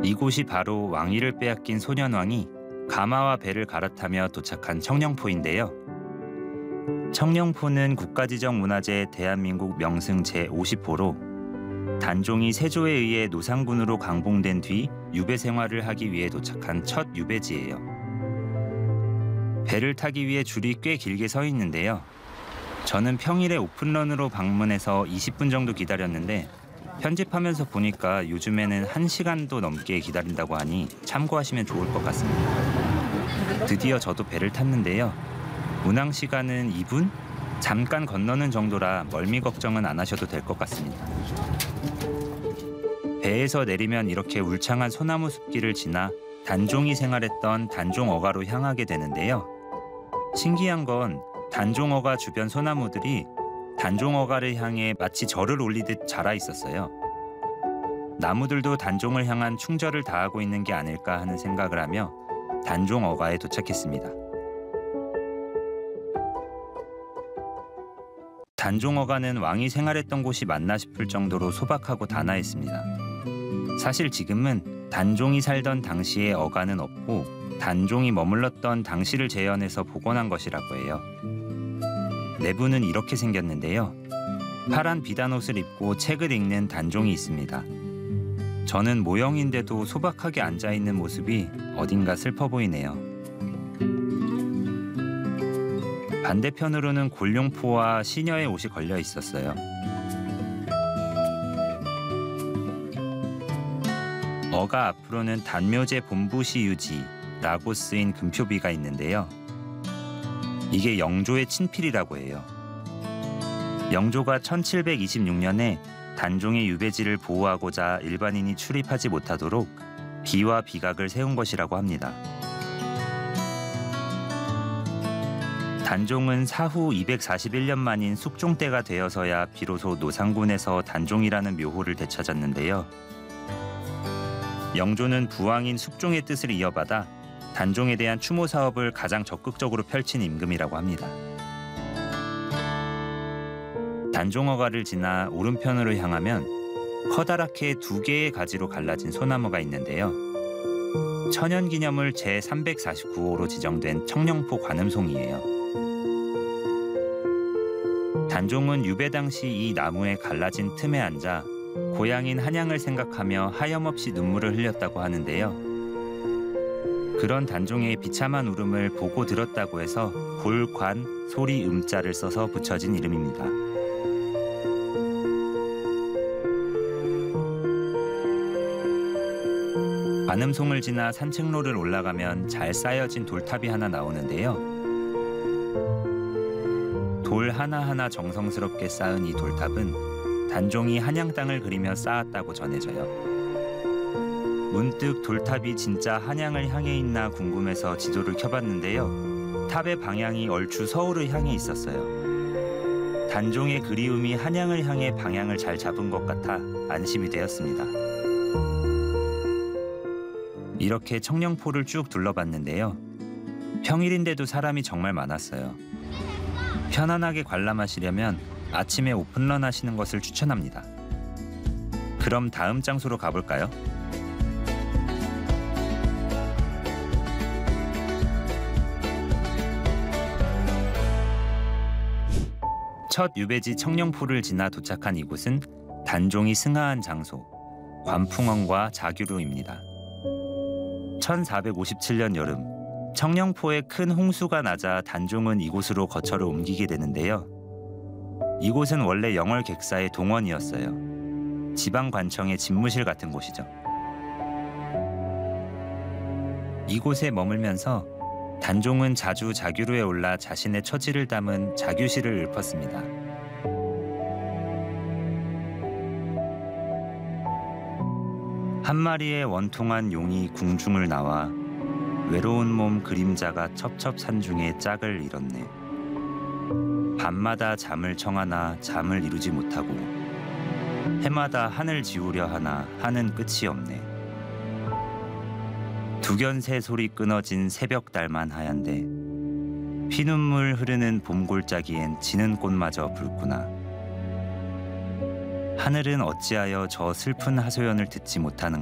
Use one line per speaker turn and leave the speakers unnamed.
이곳이 바로 왕위를 빼앗긴 소년왕이 가마와 배를 갈아타며 도착한 청령포인데요. 청령포는 국가지정문화재 대한민국 명승 제50호로 단종이 세조에 의해 노상군으로 강봉된 뒤 유배 생활을 하기 위해 도착한 첫 유배지예요. 배를 타기 위해 줄이 꽤 길게 서 있는데요. 저는 평일에 오픈런으로 방문해서 20분 정도 기다렸는데 편집하면서 보니까 요즘에는 1시간도 넘게 기다린다고 하니 참고하시면 좋을 것 같습니다. 드디어 저도 배를 탔는데요. 운항 시간은 2분? 잠깐 건너는 정도라 멀미 걱정은 안 하셔도 될 것 같습니다. 배에서 내리면 이렇게 울창한 소나무 숲길을 지나 단종이 생활했던 단종어가로 향하게 되는데요. 신기한 건 단종어가 주변 소나무들이 단종어가를 향해 마치 절을 올리듯 자라 있었어요. 나무들도 단종을 향한 충절을 다하고 있는 게 아닐까 하는 생각을 하며 단종어가에 도착했습니다. 단종어가는 왕이 생활했던 곳이 맞나 싶을 정도로 소박하고 단아했습니다. 사실 지금은 단종이 살던 당시의 어가는 없고 단종이 머물렀던 당시를 재현해서 복원한 것이라고 해요. 내부는 이렇게 생겼는데요. 파란 비단 옷을 입고 책을 읽는 단종이 있습니다. 저는 모형인데도 소박하게 앉아있는 모습이 어딘가 슬퍼 보이네요. 반대편으로는 골룡포와 시녀의 옷이 걸려 있었어요. 어가 앞으로는 단묘제 본부시 유지라고 쓰인 금표비가 있는데요. 이게 영조의 친필이라고 해요. 영조가 1726년에 단종의 유배지를 보호하고자 일반인이 출입하지 못하도록 비와 비각을 세운 것이라고 합니다. 단종은 사후 241년 만인 숙종 때가 되어서야 비로소 노상군에서 단종이라는 묘호를 되찾았는데요. 영조는 부왕인 숙종의 뜻을 이어받아 단종에 대한 추모 사업을 가장 적극적으로 펼친 임금이라고 합니다. 단종어가를 지나 오른편으로 향하면 커다랗게 2개의 가지로 갈라진 소나무가 있는데요. 천연기념물 제349호로 지정된 청령포 관음송이에요. 단종은 유배 당시 이 나무에 갈라진 틈에 앉아 고향인 한양을 생각하며 하염없이 눈물을 흘렸다고 하는데요. 그런 단종의 비참한 울음을 보고 들었다고 해서 볼관, 소리, 음자를 써서 붙여진 이름입니다. 관음송을 지나 산책로를 올라가면 잘 쌓여진 돌탑이 하나 나오는데요. 돌 하나하나 정성스럽게 쌓은 이 돌탑은 단종이 한양 땅을 그리며 쌓았다고 전해져요. 문득 돌탑이 진짜 한양을 향해 있나 궁금해서 지도를 켜봤는데요. 탑의 방향이 얼추 서울을 향해 있었어요. 단종의 그리움이 한양을 향해 방향을 잘 잡은 것 같아 안심이 되었습니다. 이렇게 청령포를 쭉 둘러봤는데요. 평일인데도 사람이 정말 많았어요. 편안하게 관람하시려면 아침에 오픈런 하시는 것을 추천합니다. 그럼 다음 장소로 가볼까요? 첫 유배지 청령포를 지나 도착한 이곳은 단종이 승하한 장소, 관풍원과 자규로입니다. 1457년 여름, 청령포에 큰 홍수가 나자 단종은 이곳으로 거처를 옮기게 되는데요. 이곳은 원래 영월객사의 동원이었어요. 지방관청의 집무실 같은 곳이죠. 이곳에 머물면서 단종은 자주 자규로에 올라 자신의 처지를 담은 자규시를 읊었습니다. 한 마리의 원통한 용이 궁중을 나와 외로운 몸 그림자가 첩첩산중에 짝을 이뤘네. 밤마다 잠을 청하나 잠을 이루지 못하고 해마다 하늘 지우려 하나 하는 끝이 없네. 두견새 소리 끊어진 새벽달만 하얀데 피눈물 흐르는 봄골짜기엔 지는 꽃마저 붉구나. 하늘은 어찌하여 저 슬픈 하소연을 듣지 못하는